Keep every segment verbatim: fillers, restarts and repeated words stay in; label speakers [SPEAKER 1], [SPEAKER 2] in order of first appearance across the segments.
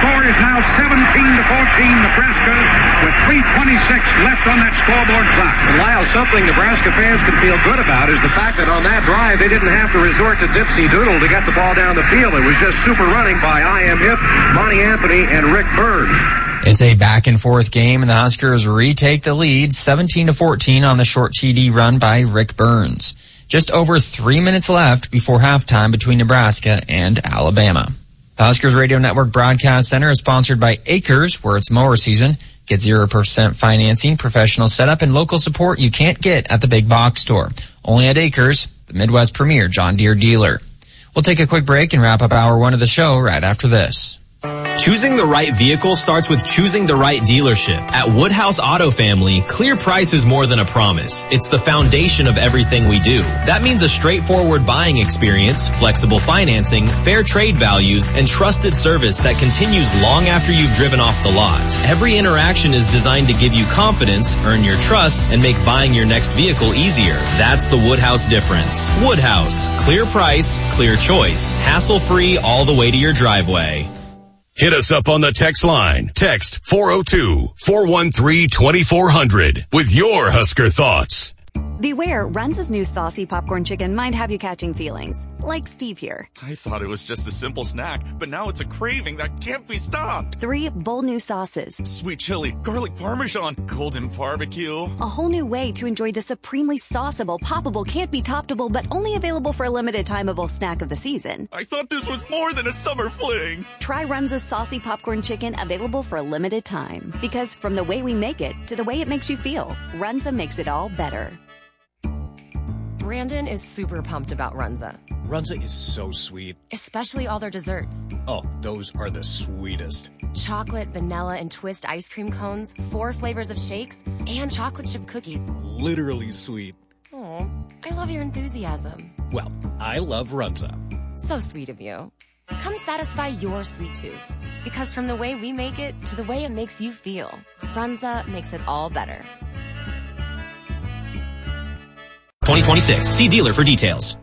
[SPEAKER 1] score is now seventeen to fourteen, Nebraska, with three twenty-six left on that scoreboard clock.
[SPEAKER 2] And Lyle, something Nebraska fans can feel good about is the fact that on that drive they didn't have to resort to dipsy doodle to get the ball down the field. It was just super running by I M Hip, Monty Anthony, and Rick Burns.
[SPEAKER 3] It's a back and forth game, and the Huskers retake the lead seventeen to fourteen on the short T D run by Rick Burns. Just over three minutes left before halftime between Nebraska and Alabama. The Huskers Radio Network Broadcast Center is sponsored by Acres, where it's mower season. Get zero percent financing, professional setup, and local support you can't get at the big box store. Only at Acres, the Midwest premier John Deere dealer. We'll take a quick break and wrap up hour one of the show right after this.
[SPEAKER 4] Choosing the right vehicle starts with choosing the right dealership. At Woodhouse Auto Family, clear price is more than a promise. It's the foundation of everything we do. That means a straightforward buying experience, flexible financing, fair trade values, and trusted service that continues long after you've driven off the lot. Every interaction is designed to give you confidence, earn your trust, and make buying your next vehicle easier. That's the Woodhouse difference. Woodhouse. Clear price, clear choice. Hassle-free all the way to your driveway.
[SPEAKER 5] Hit us up on the text line. Text four oh two, four one three, two four zero zero with your Husker thoughts.
[SPEAKER 6] Beware, Runza's new saucy popcorn chicken might have you catching feelings. Like Steve here.
[SPEAKER 7] I thought it was just a simple snack, but now it's a craving that can't be stopped.
[SPEAKER 6] Three bold new sauces.
[SPEAKER 7] Sweet chili, garlic parmesan, golden barbecue.
[SPEAKER 6] A whole new way to enjoy the supremely sauceable, poppable, can't be toppable, but only available for a limited timeable snack of the season.
[SPEAKER 7] I thought this was more than a summer fling.
[SPEAKER 6] Try Runza's saucy popcorn chicken, available for a limited time. Because from the way we make it to the way it makes you feel, Runza makes it all better.
[SPEAKER 8] Brandon is super pumped about Runza.
[SPEAKER 9] Runza is so sweet.
[SPEAKER 8] Especially all their desserts.
[SPEAKER 9] Oh, those are the sweetest.
[SPEAKER 8] Chocolate, vanilla, and twist ice cream cones, four flavors of shakes, and chocolate chip cookies.
[SPEAKER 9] Literally sweet.
[SPEAKER 8] Oh, I love your enthusiasm.
[SPEAKER 9] Well, I love Runza.
[SPEAKER 8] So sweet of you. Come satisfy your sweet tooth. Because from the way we make it to the way it makes you feel, Runza makes it all better.
[SPEAKER 4] twenty twenty-six. See dealer for details.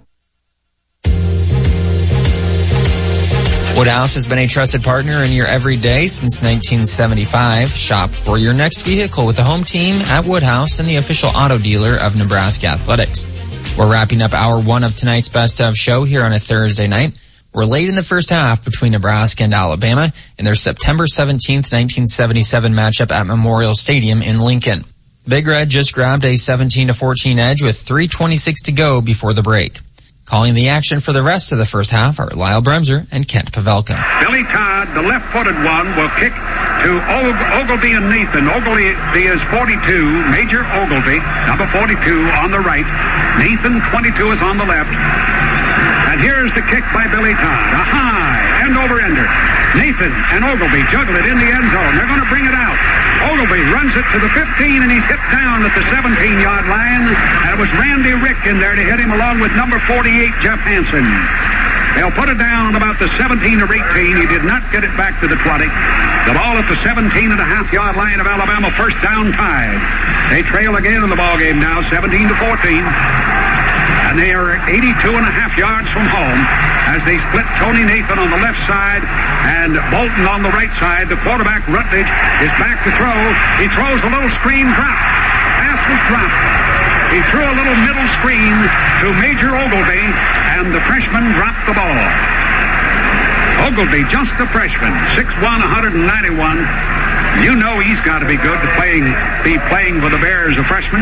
[SPEAKER 3] Woodhouse has been a trusted partner in your everyday since nineteen seventy-five. Shop for your next vehicle with the home team at Woodhouse and the official auto dealer of Nebraska Athletics. We're wrapping up hour one of tonight's Best Of show here on a Thursday night. We're late in the first half between Nebraska and Alabama in their September seventeenth, nineteen seventy-seven matchup at Memorial Stadium in Lincoln. Big Red just grabbed a seventeen to fourteen edge with three twenty-six to go before the break. Calling the action for the rest of the first half are Lyle Bremser and Kent Pavelka.
[SPEAKER 1] Billy Todd, the left-footed one, will kick to Og- Ogilvie and Nathan. Ogilvie is forty-two. Major Ogilvie, number forty-two, on the right. Nathan, twenty-two, is on the left. And here's the kick by Billy Todd. A high end-over-ender. Nathan and Ogilvie juggle it in the end zone. They're going to bring it out. Ogilvie runs it to the fifteen, and he's hit down at the seventeen-yard line. And it was Randy Rick in there to hit him along with number forty-eight, Jeff Hansen. They'll put it down about the seventeen or eighteen. He did not get it back to the twenty. The ball at the seventeen and a half yard line of Alabama, first down tied. They trail again in the ballgame now, seventeen to fourteen. And they are eighty-two and a half yards from home as they split Tony Nathan on the left side and Bolton on the right side. The quarterback, Rutledge, is back to throw. He throws a little screen drop. Pass was dropped. He threw a little middle screen to Major Ogilvie, and the freshman dropped the ball. Ogilvie, just a freshman, six one, one ninety-one. You know he's got to be good to playing, be playing for the Bears, a freshman.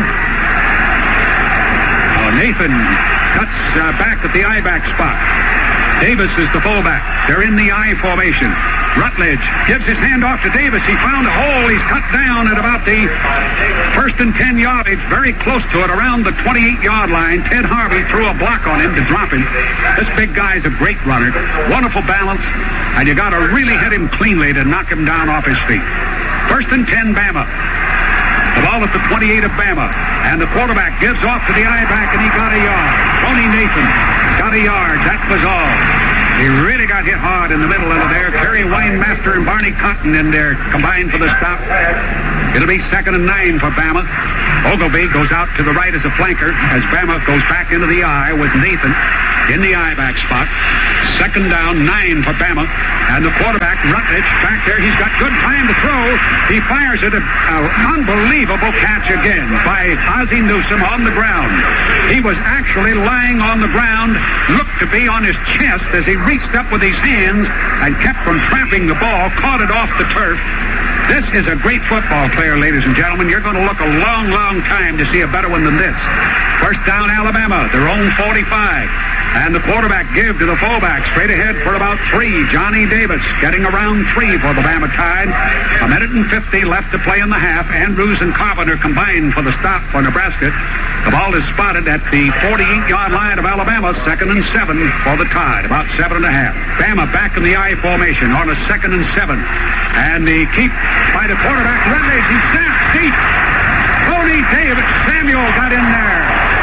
[SPEAKER 1] Nathan cuts uh, back at the I-back spot. Davis is the fullback. They're in the I formation. Rutledge gives his hand off to Davis. He found a hole. He's cut down at about the first and ten yardage, very close to it, around the twenty-eight yard line. Ted Harvey threw a block on him to drop him. This big guy's a great runner. Wonderful balance, and you got to really hit him cleanly to knock him down off his feet. First and ten, Bama. The ball at the twenty-eight of Bama. And the quarterback gives off to the I-back, and he got a yard. Tony Nathan got a yard. That was all. He really got hit hard in the middle of there. Kerry Weinmaster and Barney Cotton in there combined for the stop. It'll be second and nine for Bama. Ogilvie goes out to the right as a flanker as Bama goes back into the I with Nathan in the I back spot. Second down, nine for Bama. And the quarterback, Rutledge, back there. He's got good time to throw. He fires it. An unbelievable catch again by Ozzie Newsome on the ground. He was actually lying on the ground, looked to be on his chest as he reached up with his hands and kept from trapping the ball, caught it off the turf. This is a great football player, ladies and gentlemen. You're going to look a long, long time to see a better one than this. First down, Alabama, their own forty-five. And the quarterback give to the fullback, straight ahead for about three. Johnny Davis getting around three for the Bama Tide. A minute and fifty left to play in the half. Andrews and Carpenter combined for the stop for Nebraska. The ball is spotted at the forty-eight-yard line of Alabama, second and seven for the Tide, about seven and a half. Bama back in the I formation on a second and seven. And the keep by the quarterback, Rutledge. He's snapped deep. Tony David Samuel got in there.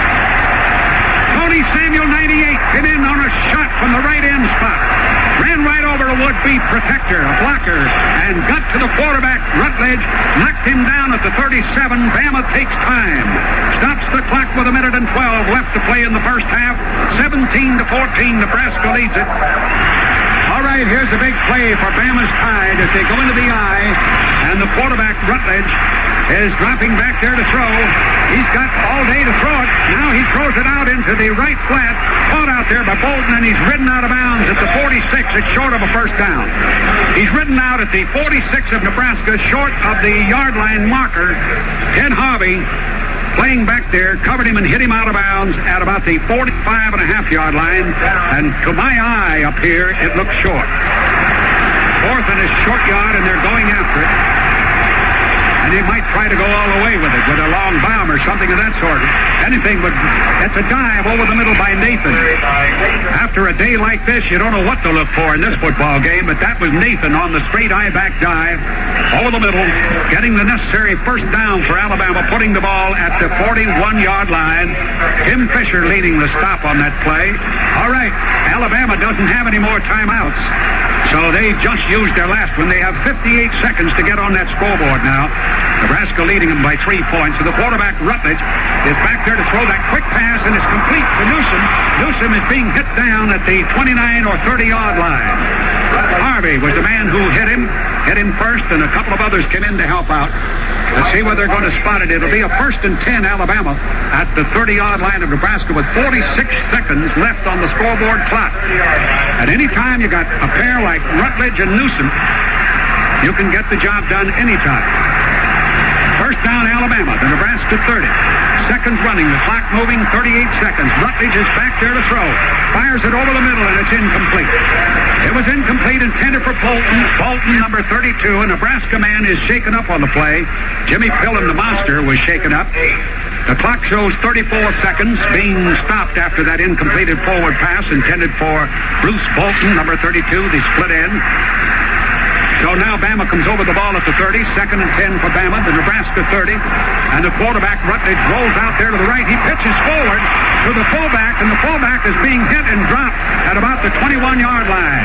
[SPEAKER 1] Tony Samuel, ninety-eight, came in on a shot from the right end spot. Ran right over a would-be protector, a blocker, and got to the quarterback, Rutledge, knocked him down at the thirty-seven. Bama takes time. Stops the clock with a minute and twelve left to play in the first half. seventeen to fourteen, Nebraska leads it. All right, here's a big play for Bama's Tide as they go into the I, and the quarterback, Rutledge, is dropping back there to throw. He's got all day to throw it. Now he throws it out into the right flat. Caught out there by Bolton, and he's ridden out of bounds at the forty-six. It's short of a first down. He's ridden out at the forty-six of Nebraska, short of the yard line marker. Ken Harvey, playing back there, covered him and hit him out of bounds at about the forty-five and a half yard line. And to my eye up here, it looks short. Fourth and a short yard, and they're going after it. And he might try to go all the way with it, with a long bomb or something of that sort. Anything but, it's a dive over the middle by Nathan. After a day like this, you don't know what to look for in this football game, but that was Nathan on the straight I-back dive over the middle, getting the necessary first down for Alabama, putting the ball at the forty-one-yard line. Tim Fisher leading the stop on that play. All right, Alabama doesn't have any more timeouts. So they just used their last one. They have fifty-eight seconds to get on that scoreboard now. Nebraska leading them by three points. So the quarterback, Rutledge, is back there to throw that quick pass, and it's complete to Newsome. Newsome is being hit down at the twenty-nine or thirty-yard line. Harvey was the man who hit him, hit him first, and a couple of others came in to help out. Let's see where they're going to spot it. It'll be a first and ten, Alabama, at the thirty-yard line of Nebraska with forty-six seconds left on the scoreboard clock. At any time you got a pair like Rutledge and Newsome, you can get the job done anytime. First down, Alabama, the Nebraska thirty. Seconds running, the clock moving, thirty-eight seconds. Rutledge is back there to throw. Fires it over the middle, and it's incomplete. It was incomplete, intended for Bolton. Bolton, number thirty-two. A Nebraska man is shaken up on the play. Jimmy Pillen, the monster, was shaken up. The clock shows thirty-four seconds, being stopped after that incompleted forward pass intended for Bruce Bolton, number thirty-two, the split end. So now Bama comes over the ball at the thirty, second and ten for Bama, the Nebraska thirty, and the quarterback, Rutledge, rolls out there to the right. He pitches forward to the fullback, and the fullback is being hit and dropped at about the twenty-one-yard line.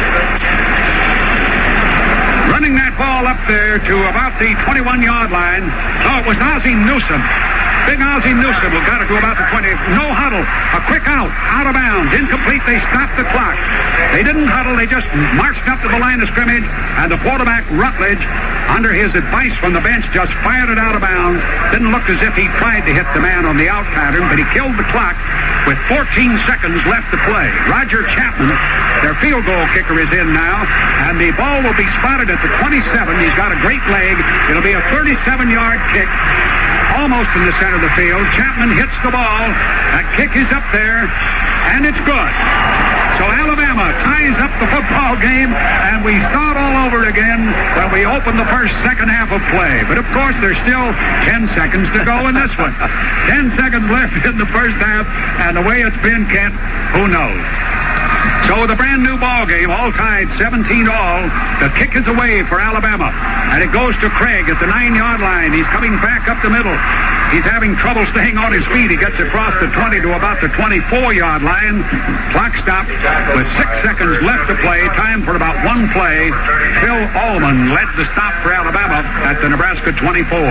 [SPEAKER 1] Running that ball up there to about the twenty-one-yard line, oh, it was Ozzie Newsome. Big Ozzie Newsome who got it to about the twenty. No huddle. A quick out. Out of bounds. Incomplete. They stopped the clock. They didn't huddle. They just marched up to the line of scrimmage. And the quarterback, Rutledge, under his advice from the bench, just fired it out of bounds. Didn't look as if he tried to hit the man on the out pattern, but he killed the clock with fourteen seconds left to play. Roger Chapman, their field goal kicker, is in now. And the ball will be spotted at the twenty-seven. He's got a great leg. It'll be a thirty-seven-yard kick. Almost in the center of the field. Chapman hits the ball. That kick is up there, and it's good. So Alabama ties up the football game, and we start all over again when we open the first second half of play. But, of course, there's still ten seconds to go in this one. ten seconds left in the first half, and the way it's been, Kent, who knows? So the brand new ball game, all tied seventeen all. The kick is away for Alabama. And it goes to Craig at the nine-yard line. He's coming back up the middle. He's having trouble staying on his feet. He gets across the twenty to about the twenty-four-yard line. Clock stopped with six seconds left to play. Time for about one play. Phil Allman led the stop for Alabama at the Nebraska twenty-four.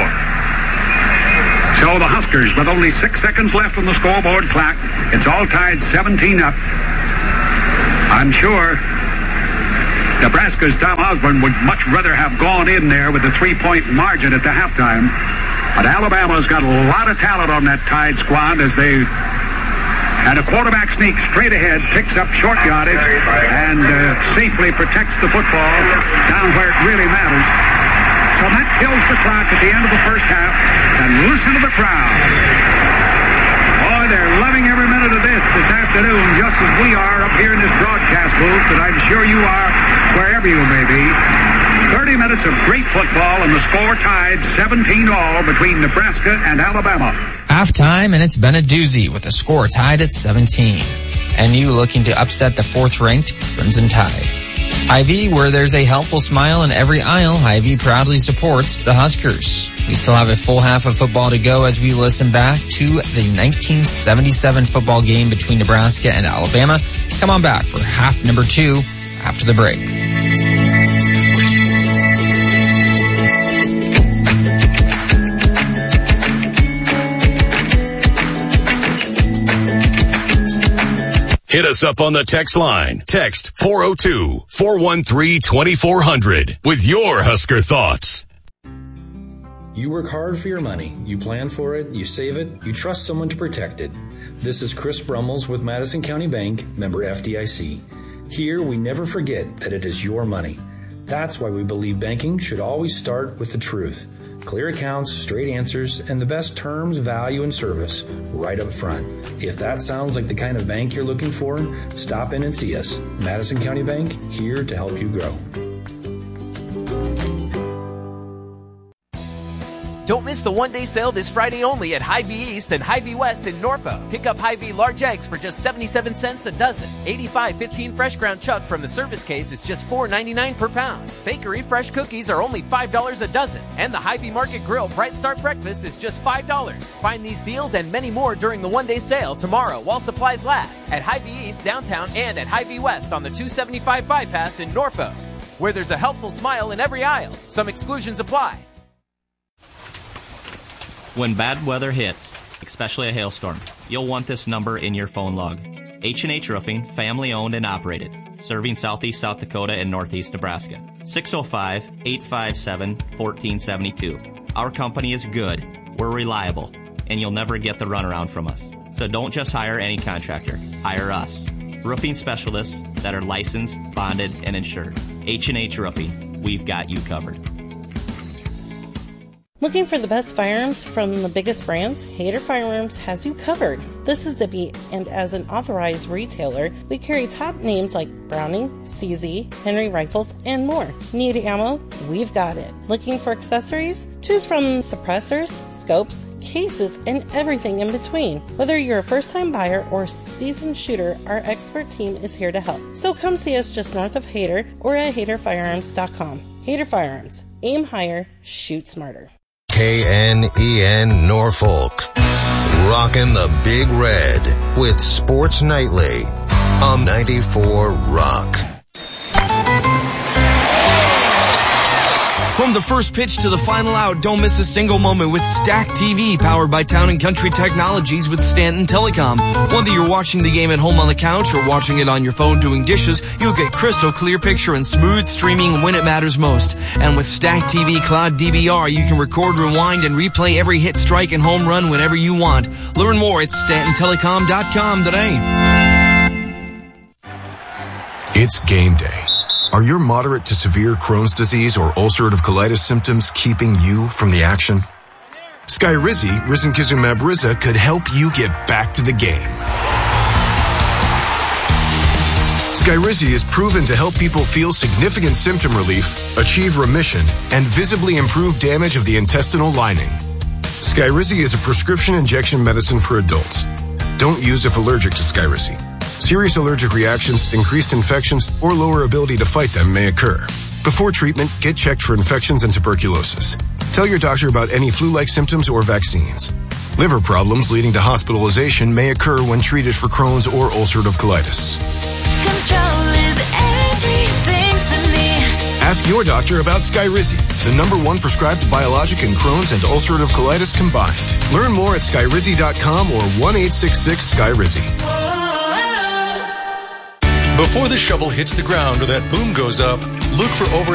[SPEAKER 1] So the Huskers, with only six seconds left on the scoreboard clock, it's all tied seventeen up. I'm sure Nebraska's Tom Osborne would much rather have gone in there with a three-point margin at the halftime. But Alabama's got a lot of talent on that Tide squad as they... And a quarterback sneaks straight ahead, picks up short yardage, and uh, safely protects the football down where it really matters. So that kills the clock at the end of the first half. And listen to the crowd. Boy, they're loving every minute of this this afternoon, just as we are up here in this broadcast booth, and I'm sure you are wherever you may be. thirty minutes of great football, and the score tied seventeen all between Nebraska and Alabama.
[SPEAKER 3] Halftime, and it's been a doozy with the score tied at seventeen. And you looking to upset the fourth-ranked Crimson Tide. Hy-Vee, where there's a helpful smile in every aisle, Hy-Vee proudly supports the Huskers. We still have a full half of football to go as we listen back to the nineteen seventy-seven football game between Nebraska and Alabama. Come on back for half number two after the break.
[SPEAKER 5] Hit us up on the text line. Text four oh two, four one three, two four zero zero with your Husker thoughts.
[SPEAKER 10] You work hard for your money. You plan for it, you save it, you trust someone to protect it. This is Chris Brummels with Madison County Bank, member F D I C. Here, we never forget that it is your money. That's why we believe banking should always start with the truth. Clear accounts, straight answers, and the best terms, value, and service right up front. If that sounds like the kind of bank you're looking for, stop in and see us. Madison County Bank, here to help you grow.
[SPEAKER 11] Don't miss the one-day sale this Friday only at Hy-Vee East and Hy-Vee West in Norfolk. Pick up Hy-Vee large eggs for just seventy-seven cents a dozen. eighty-five fifteen fresh ground chuck from the service case is just four ninety-nine per pound. Bakery fresh cookies are only five dollars a dozen. And the Hy-Vee Market Grill Bright Start breakfast is just five dollars. Find these deals and many more during the one-day sale tomorrow while supplies last at Hy-Vee East downtown and at Hy-Vee West on the two seventy-five bypass in Norfolk, where there's a helpful smile in every aisle. Some exclusions apply.
[SPEAKER 12] When bad weather hits, especially a hailstorm, you'll want this number in your phone log. H and H Roofing, family owned and operated, serving southeast South Dakota and northeast Nebraska. six oh five, eight five seven, one four seven two. Our company is good, we're reliable, and you'll never get the runaround from us. So don't just hire any contractor, hire us. Roofing specialists that are licensed, bonded, and insured. H and H Roofing, we've got you covered.
[SPEAKER 13] Looking for the best firearms from the biggest brands? Hayter Firearms has you covered. This is Zippy, and as an authorized retailer, we carry top names like Browning, C Z, Henry Rifles, and more. Need ammo? We've got it. Looking for accessories? Choose from suppressors, scopes, cases, and everything in between. Whether you're a first-time buyer or seasoned shooter, our expert team is here to help. So come see us just north of Hayter or at hayter firearms dot com. Hayter Firearms. Aim higher, shoot smarter.
[SPEAKER 14] K N E N Norfolk. Rockin' the Big Red with Sports Nightly on ninety-four Rock.
[SPEAKER 15] From the first pitch to the final out, don't miss a single moment with Stack T V, powered by Town and Country Technologies with Stanton Telecom. Whether you're watching the game at home on the couch or watching it on your phone doing dishes, you'll get crystal clear picture and smooth streaming when it matters most. And with Stack T V Cloud D V R, you can record, rewind, and replay every hit, strike, and home run whenever you want. Learn more at stanton telecom dot com today.
[SPEAKER 16] It's game day. Are your moderate to severe Crohn's disease or ulcerative colitis symptoms keeping you from the action? Skyrizi, risankizumab Riza, could help you get back to the game. Skyrizi is proven to help people feel significant symptom relief, achieve remission, and visibly improve damage of the intestinal lining. Skyrizi is a prescription injection medicine for adults. Don't use if allergic to Skyrizi. Serious allergic reactions, increased infections, or lower ability to fight them may occur. Before treatment, get checked for infections and tuberculosis. Tell your doctor about any flu-like symptoms or vaccines. Liver problems leading to hospitalization may occur when treated for Crohn's or ulcerative colitis.
[SPEAKER 17] Control is everything to me.
[SPEAKER 16] Ask your doctor about Skyrizi, the number one prescribed biologic in Crohn's and ulcerative colitis combined. Learn more at skyrizi dot com or one eight six six Skyrizi.
[SPEAKER 18] Before the shovel hits the ground or that boom goes up, look for over